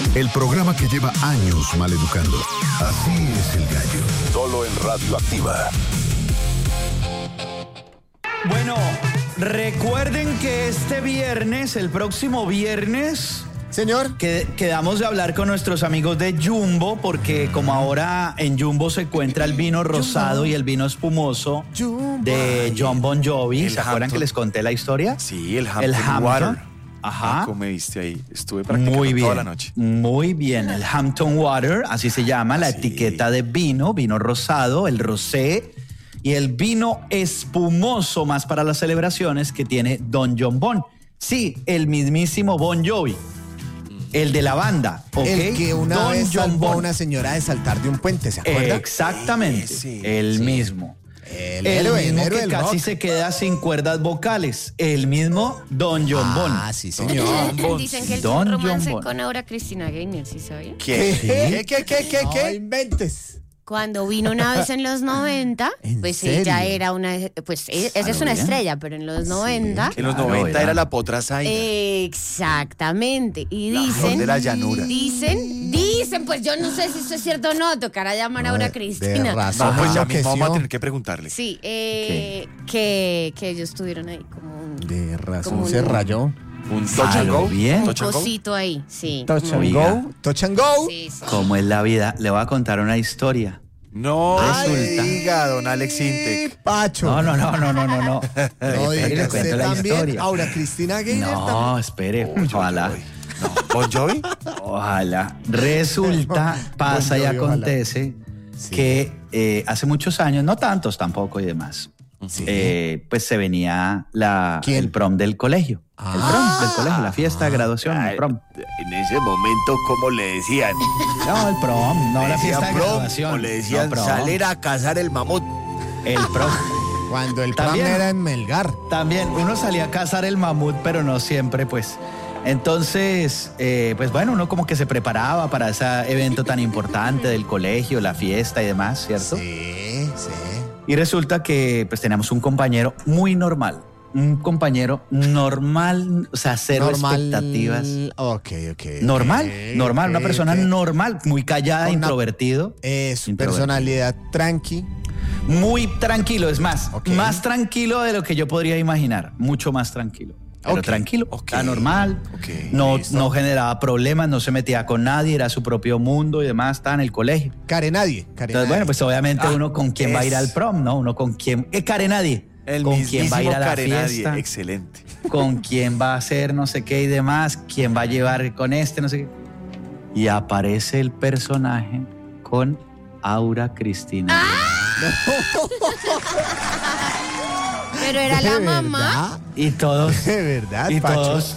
El programa que lleva años maleducando. Así es el gallo. Solo en Radio Activa. Bueno, recuerden que este viernes, el próximo viernes... Señor. Quedamos de hablar con nuestros amigos de Jumbo, porque como ahora en Jumbo se encuentra el vino rosado y el vino espumoso de John Bon Jovi. ¿Se acuerdan que les conté la historia? Sí, el Hampton Water. Ajá. ¿Cómo me viste ahí? Estuve practicando toda la noche. Muy bien, el Hampton Water, así se llama, la etiqueta de vino rosado, el rosé y el vino espumoso más para las celebraciones que tiene Don John Bon. Sí, el mismísimo Bon Jovi. El de la banda, ¿ok? El que una vez salvó a una señora de saltar de un puente, ¿se acuerda? Exactamente, el mismo. El mismo héroe que del casi rock. se queda sin cuerdas vocales. El mismo Don John Bon. Ah, sí, señor. Dicen que él Don tuvo un romance John Bon. con Aura Cristina Gaynor, ¿sí sabía? ¿Qué? No inventes. Cuando vino una vez en los 90, ¿En pues serio? ella era una, pues ella es una estrella, pero en los 90... En los 90 era la Potra Zaina. Exactamente. Y La dicen... flor de la llanura. Dicen, pues yo no sé si eso es cierto o no, tocará llamar a Aura Cristina. De razón. No, pues ya enloqueció. mismo vamos a tener que preguntarle. Sí, que ellos estuvieron ahí como un... De razón como se un- rayó. Un touch and go. bien. Touch and go. cosito ahí, sí. Touch and Oiga. go. Touch and go. Sí, sí. ¿Cómo es la vida? Le voy a contar una historia. No, Resulta. diga, don Alex Intec. Pacho. No. No Espere, diga, le cuento usted la también. historia. Aura Cristina Gaynor No, también. espere, ojalá. No, Bon Jovi. Ojalá. Resulta, pasa y Bon Jovi, ojalá. acontece Sí. que hace muchos años, no tantos tampoco y demás, Sí. pues se venía ¿Quién? el prom del colegio. El prom del colegio, la fiesta de graduación, el prom. En ese momento, ¿cómo le decían? No, el prom, no ¿Le la decían fiesta de prom graduación. o le decían No, prom. salir a cazar el mamut? El prom. Cuando el prom También. era en Melgar. También, uno salía a cazar el mamut, pero no siempre, pues. Entonces, pues bueno, uno como que se preparaba para ese evento tan importante del colegio, la fiesta y demás, ¿cierto? Sí. Y resulta que pues teníamos un compañero muy normal. Un compañero normal, o sea, cero expectativas. Ok. Normal, una ok, persona ok. normal, muy callada, Con una- introvertido. Es Introvertido. personalidad tranqui. Muy tranquilo, es más, Ok. más tranquilo de lo que yo podría imaginar, mucho más tranquilo. Pero Ok, tranquilo, ok, era normal, ok, listo. no generaba problemas, no se metía con nadie, era su propio mundo y demás, estaba en el colegio. Care nadie. Entonces, bueno, pues obviamente uno con quién va a ir al prom, ¿no? Uno con quién, care nadie, El con quién va a ir a la Carenadie. fiesta, Excelente. con quién va a hacer no sé qué y demás, quién va a llevar con no sé qué. Y aparece el personaje con Aura Cristina. Pero era la ¿De mamá. verdad? Y todos, De verdad, y Pacho. todos,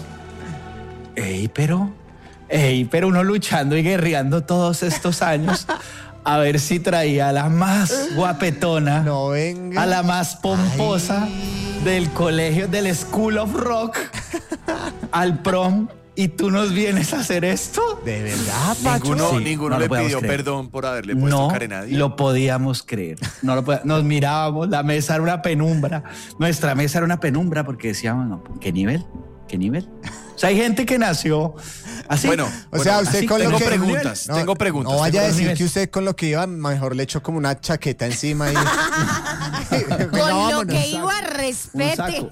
pero uno luchando y guerreando todos estos años a ver si traía a la más guapetona, No venga. a la más pomposa del colegio, del School of Rock, al prom, y tú nos vienes a hacer esto. De verdad, Pacho. Sí, Ninguno no lo le podíamos pidió creer. perdón por haberle puesto No Carenadie. lo podíamos creer. Nos mirábamos, la mesa era una penumbra. Nuestra mesa era una penumbra porque decíamos, no, ¿qué nivel? ¿Qué nivel? O sea, hay gente que nació así. Bueno, O sea, usted así, con lo tengo que... preguntas, tengo preguntas. No vaya a tengo decir nivel. que usted con lo que iba, mejor le echó como una chaqueta encima y... Con lo que iba, respete.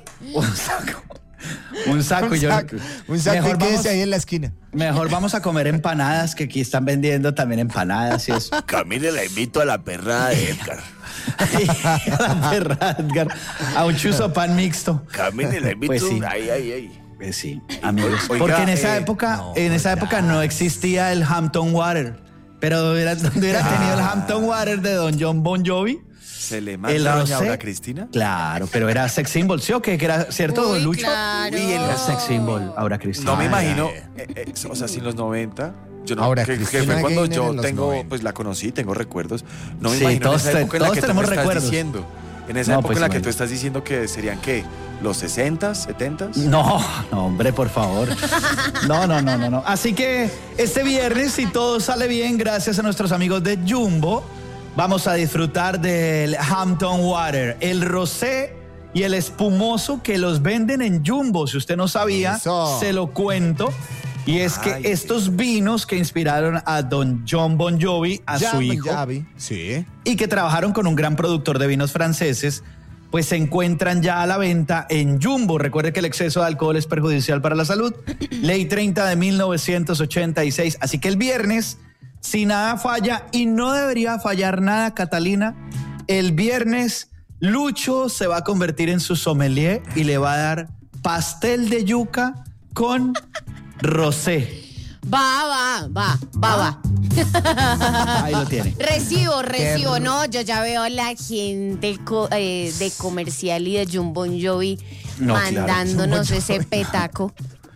Un saco. Un saco, un saco Mejor y quédese vamos- ahí en la esquina. Mejor vamos a comer empanadas, que aquí están vendiendo también empanadas y eso. Camine, la invito a la perrada de Edgar. A la perra, Edgar, a un chuzo pan mixto. Camine, la invito. Pues sí. Ay. Pues sí, amigos. Oiga, Porque en esa época, no existía el Hampton Water. Pero donde hubiera tenido el Hampton Water de Don John Bon Jovi. ¿Se le El manda a doña rosé. Aura Cristina? Claro, pero era sex symbol, ¿sí o qué? Que era cierto, Uy, don Lucho. claro. Era sex symbol, Aura Cristina. No me imagino, o sea, si en los 90, yo no, Aura que Cristina fue cuando Gaynor yo en los tengo, 90. pues la conocí, tengo recuerdos. No me Sí, imagino todos en esa época en la todos que tú me tenemos estás recuerdos. diciendo. En esa No, época pues, en la que bueno. tú estás diciendo que serían, ¿qué? ¿Los 60s, 70s? No, hombre, por favor. No. Así que este viernes, si todo sale bien, gracias a nuestros amigos de Jumbo, vamos a disfrutar del Hampton Water, el rosé y el espumoso que los venden en Jumbo. Si usted no sabía, Eso. se lo cuento. Y es que estos vinos que inspiraron a don John Bon Jovi, a su hijo, sí, y que trabajaron con un gran productor de vinos franceses, pues se encuentran ya a la venta en Jumbo. Recuerde que el exceso de alcohol es perjudicial para la salud. Ley 30 de 1986. Así que el viernes, si nada falla, y no debería fallar nada, Catalina, el viernes Lucho se va a convertir en su sommelier y le va a dar pastel de yuca con rosé. Va. Ahí lo tiene. Recibo. No, yo ya veo a la gente de comercial y de John Bon Jovi mandándonos ese petaco.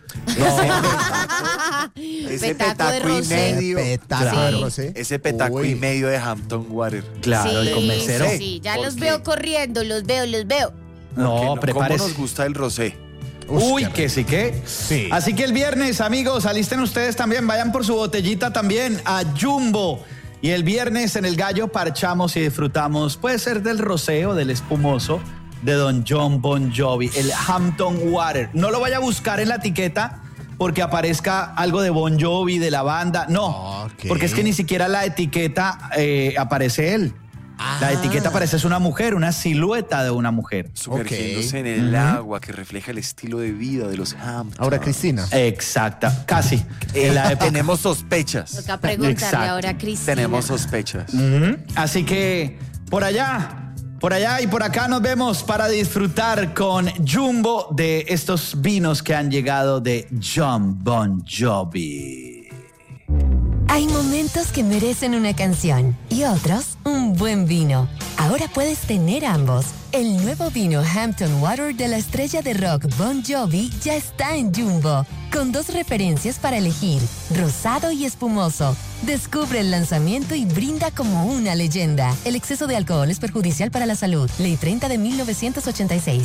Ese Petaco de petaco y rosé. medio. Petaco de rosé. Ese petaco y medio de Hampton Water. Claro, el comecero. Sí, ya ¿Por los qué? veo corriendo, los veo. No, ¿Cómo prepárese. nos gusta el rosé? Uy, que sí que. Sí. Así que el viernes, amigos, alisten ustedes también, vayan por su botellita también a Jumbo. Y el viernes en el Gallo parchamos y disfrutamos, puede ser del rosé o del espumoso de don John Bon Jovi, el Hampton Water. No lo vaya a buscar en la etiqueta porque aparezca algo de Bon Jovi, de la banda. No, Ok. porque es que ni siquiera la etiqueta aparece él. La etiqueta parece es una mujer, una silueta de una mujer. Sumergiéndose en el agua que refleja el estilo de vida de los Hampton. Ahora, Cristina. Exacta, casi. En la época. Tenemos sospechas. Toca preguntarle Exacto. ahora a Cristina. Tenemos sospechas. Así que por allá y por acá nos vemos para disfrutar con Jumbo de estos vinos que han llegado de John Bon Jovi. Hay momentos que merecen una canción y otros un buen vino. Ahora puedes tener ambos. El nuevo vino Hampton Water de la estrella de rock Bon Jovi ya está en Jumbo, con 2 referencias para elegir, rosado y espumoso. Descubre el lanzamiento y brinda como una leyenda. El exceso de alcohol es perjudicial para la salud. Ley 30 de 1986.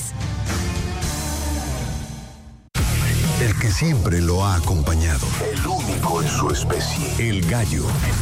El que siempre lo ha acompañado. El único en su especie. El Gallo.